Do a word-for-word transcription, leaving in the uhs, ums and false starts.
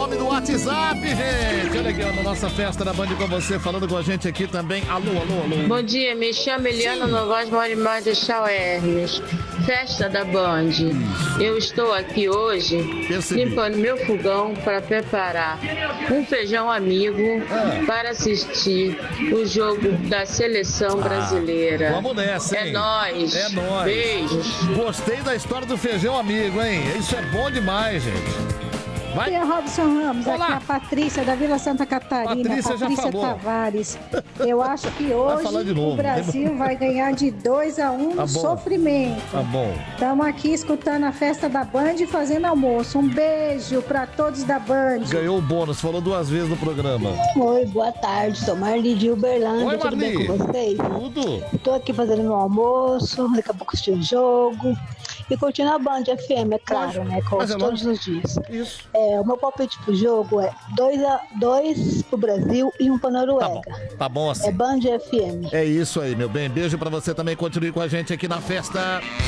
nome do WhatsApp, gente. Olha aqui, ó, na nossa festa da Band com você, falando com a gente aqui também. Alô, alô, alô. Bom dia, me chamo Eliana Novaes, moro em mais de Chau Hermes. Festa da Band. Eu estou aqui hoje Percebi. limpando meu fogão para preparar um feijão amigo Ah. para assistir o jogo da seleção brasileira. Vamos nessa, hein? É nóis. É nóis. Beijos. Gostei da história do feijão amigo, hein? Isso é bom demais, gente. Vai. E a Robson Ramos, Olá. aqui é a Patrícia da Vila Santa Catarina, Patrícia já Patrícia falou. Tavares. Eu acho que Vai falar de hoje novo. o Brasil vai ganhar de dois a um Tá no bom. sofrimento. Tá bom. Estamos aqui escutando a festa da Band e fazendo almoço. Um beijo para todos da Band. Ganhou o bônus, falou duas vezes no programa. Oi, boa tarde, sou Marli de Uberlândia, Oi, tudo bem Marli. com vocês? Tudo. Tô aqui fazendo meu almoço, daqui a pouco assistindo o jogo e curtindo a Band F M, é claro, Lógico, né, como mas é todos lógico. os dias. Isso. É, o meu palpite pro jogo é dois a dois pro Brasil e um pra Tá bom. Noruega. Tá bom assim. É Band F M. É isso aí, meu bem. Beijo pra você também. Continue com a gente aqui na festa.